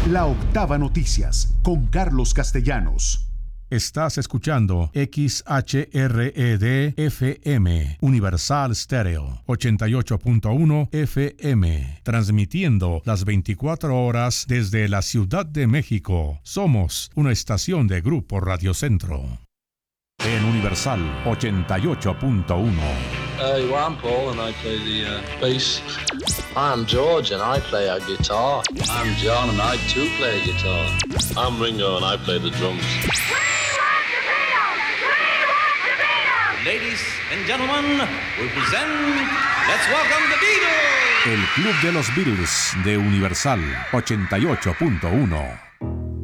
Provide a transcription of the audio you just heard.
La Octava Noticias, con Carlos Castellanos. Estás escuchando XHRED-FM, Universal Stereo, 88.1 FM, transmitiendo las 24 horas desde la Ciudad de México. Somos una estación de Grupo Radio Centro. En Universal 88.1. Well, I'm Paul and I play the bass. I'm George and I play a guitar. I'm John and I too play guitar. I'm Ringo and I play the drums. Ladies and gentlemen, we present, let's welcome the Beatles. El Club de los Beatles de Universal 88.1.